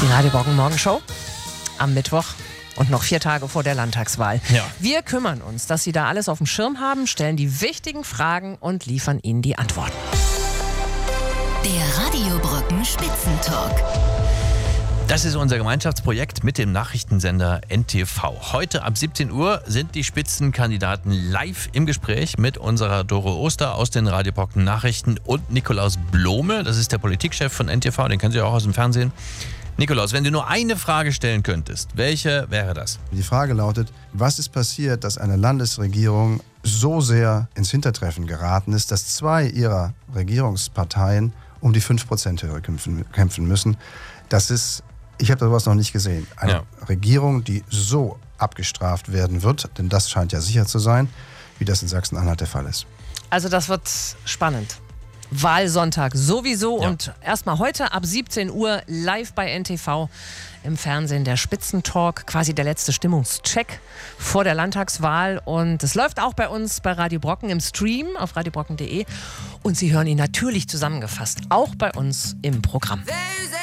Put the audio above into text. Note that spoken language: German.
Die Radio Brocken Morgenshow am Mittwoch und noch 4 Tage vor der Landtagswahl. Ja. Wir kümmern uns, dass Sie da alles auf dem Schirm haben, stellen die wichtigen Fragen und liefern Ihnen die Antworten. Der Radio Brocken Spitzentalk. Das ist unser Gemeinschaftsprojekt mit dem Nachrichtensender NTV. Heute ab 17 Uhr sind die Spitzenkandidaten live im Gespräch mit unserer Doro Oster aus den Radio Brocken Nachrichten und Nikolaus Blome, das ist der Politikchef von NTV, den kennen Sie auch aus dem Fernsehen. Nikolaus, wenn du nur eine Frage stellen könntest, welche wäre das? Die Frage lautet, was ist passiert, dass eine Landesregierung so sehr ins Hintertreffen geraten ist, dass 2 ihrer Regierungsparteien um die 5%-Hürde kämpfen müssen? Das ist, ich habe sowas noch nicht gesehen. Eine Regierung, die so abgestraft werden wird, denn das scheint ja sicher zu sein, wie das in Sachsen-Anhalt der Fall ist. Also das wird spannend. Wahlsonntag sowieso Ja. und erstmal heute ab 17 Uhr live bei NTV im Fernsehen der Spitzentalk, quasi der letzte Stimmungscheck vor der Landtagswahl und es läuft auch bei uns bei Radio Brocken im Stream auf radiobrocken.de und Sie hören ihn natürlich zusammengefasst, auch bei uns im Programm. There's